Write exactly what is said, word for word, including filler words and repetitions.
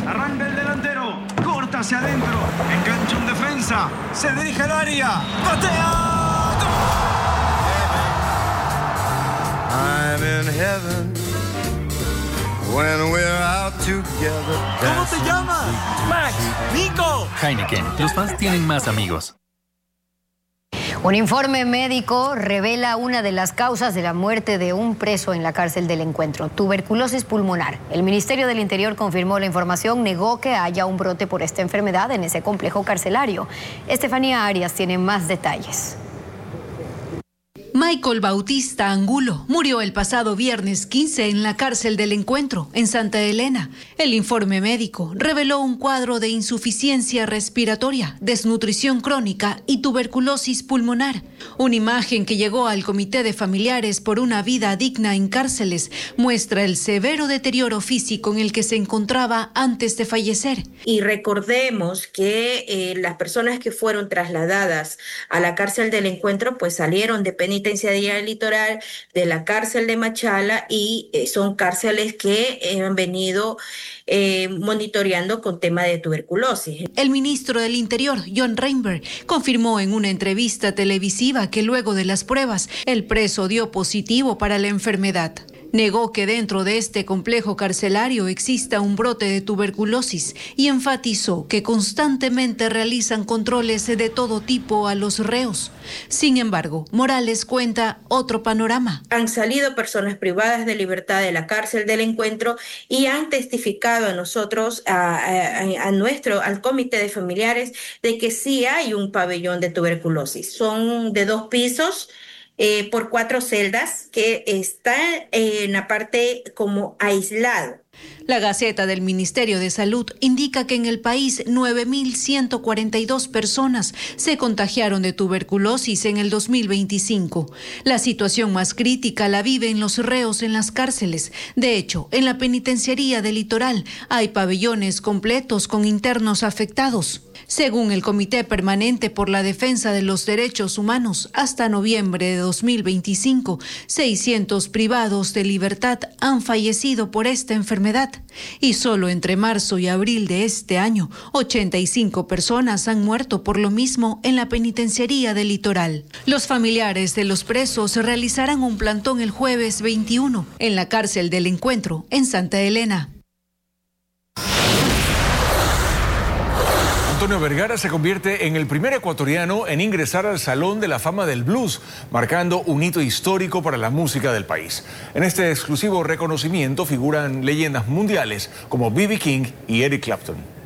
Arranca el delantero. Corta hacia adentro. Engancha un defensa. Se dirige al área. ¡Patea! I'm in heaven when we're out together. ¿Cómo te llamas? Max. Nico. Heineken. Los fans tienen más amigos. Un informe médico revela una de las causas de la muerte de un preso en la cárcel del Encuentro: tuberculosis pulmonar. El Ministerio del Interior confirmó la información, negó que haya un brote por esta enfermedad en ese complejo carcelario. Estefanía Arias tiene más detalles. Michael Bautista Angulo murió el pasado viernes quince en la cárcel del Encuentro, en Santa Elena. El informe médico reveló un cuadro de insuficiencia respiratoria, desnutrición crónica y tuberculosis pulmonar. Una imagen que llegó al Comité de Familiares por una Vida Digna en Cárceles muestra el severo deterioro físico en el que se encontraba antes de fallecer. Y recordemos que eh, las personas que fueron trasladadas a la cárcel del Encuentro pues salieron de penitenciaría del Litoral, de la cárcel de Machala, y eh, son cárceles que eh, han venido eh, monitoreando con tema de tuberculosis. El ministro del Interior, John Reinberg, confirmó en una entrevista televisiva que luego de las pruebas, el preso dio positivo para la enfermedad. Negó que dentro de este complejo carcelario exista un brote de tuberculosis y enfatizó que constantemente realizan controles de todo tipo a los reos. Sin embargo, Morales cuenta otro panorama. Han salido personas privadas de libertad de la cárcel del Encuentro y han testificado a nosotros, a, a, a nuestro, al Comité de Familiares, de que sí hay un pabellón de tuberculosis. Son de dos pisos, Eh, por cuatro celdas, que está eh, en la parte como aislado. La Gaceta del Ministerio de Salud indica que en el país nueve mil ciento cuarenta y dos personas se contagiaron de tuberculosis en el dos mil veinticinco. La situación más crítica la viven los reos en las cárceles. De hecho, en la penitenciaría del Litoral hay pabellones completos con internos afectados. Según el Comité Permanente por la Defensa de los Derechos Humanos, hasta noviembre de dos mil veinticinco, seiscientos privados de libertad han fallecido por esta enfermedad. Y solo entre marzo y abril de este año, ochenta y cinco personas han muerto por lo mismo en la penitenciaría del Litoral. Los familiares de los presos realizarán un plantón el jueves veintiuno en la cárcel del Encuentro, en Santa Elena. Antonio Vergara se convierte en el primer ecuatoriano en ingresar al Salón de la Fama del Blues, marcando un hito histórico para la música del país. En este exclusivo reconocimiento figuran leyendas mundiales como B B King y Eric Clapton.